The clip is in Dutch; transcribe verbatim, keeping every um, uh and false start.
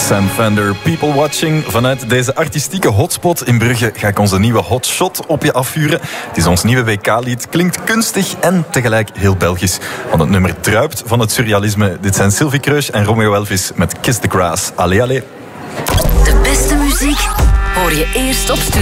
Sam Fender, People Watching. Vanuit deze artistieke hotspot in Brugge ga ik onze nieuwe hotshot op je afvuren. Het is ons nieuwe W K-lied. Klinkt kunstig en tegelijk heel Belgisch. Want het nummer druipt van het surrealisme. Dit zijn Sylvie Kreusch en Romeo Elvis met Kiss the Grass. Allee, allee. De beste muziek hoor je eerst op Studio.